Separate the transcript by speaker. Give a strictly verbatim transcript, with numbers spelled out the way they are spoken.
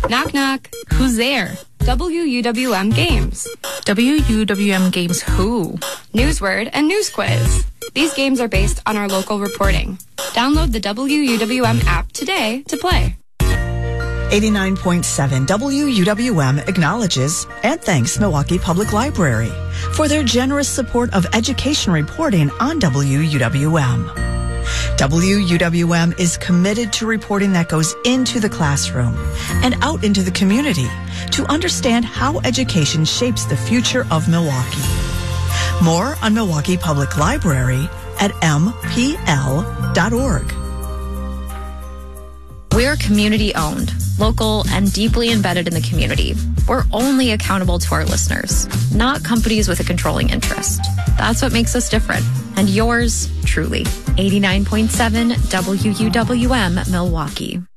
Speaker 1: Knock, knock.
Speaker 2: Who's there?
Speaker 1: W U W M Games.
Speaker 2: W U W M Games who?
Speaker 1: Newsword and News Quiz. These games are based on our local reporting. Download the W U W M app today to play.
Speaker 3: eighty-nine point seven W U W M acknowledges and thanks Milwaukee Public Library for their generous support of education reporting on W U W M. W U W M is committed to reporting that goes into the classroom and out into the community to understand how education shapes the future of Milwaukee. More on Milwaukee Public Library at m p l dot org.
Speaker 4: We're community-owned, local, and deeply embedded in the community. We're only accountable to our listeners, not companies with a controlling interest. That's what makes us different. And yours, truly. eighty-nine point seven W U W M, Milwaukee.